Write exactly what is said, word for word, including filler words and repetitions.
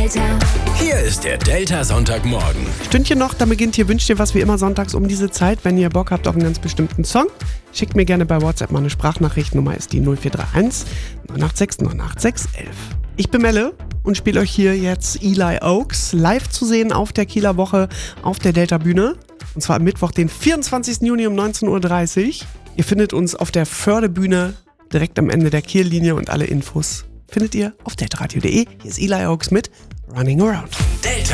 Delta. Hier ist der Delta Sonntagmorgen. Stündchen noch, dann beginnt hier Wünscht ihr was wie immer sonntags um diese Zeit. Wenn ihr Bock habt auf einen ganz bestimmten Song, schickt mir gerne bei WhatsApp mal eine Sprachnachricht. Nummer ist die null vier drei eins neun acht sechs neun acht sechs eins eins. Ich bin Melle und spiele euch hier jetzt Eli Oaks live zu sehen auf der Kieler Woche auf der Delta Bühne. Und zwar am Mittwoch, den vierundzwanzigsten Juni um neunzehn Uhr dreißig. Ihr findet uns auf der Fördebühne direkt am Ende der Kiellinie und alle Infos findet ihr auf deltaradio punkt de. Hier ist Eli Oaks mit Running Around. Delta.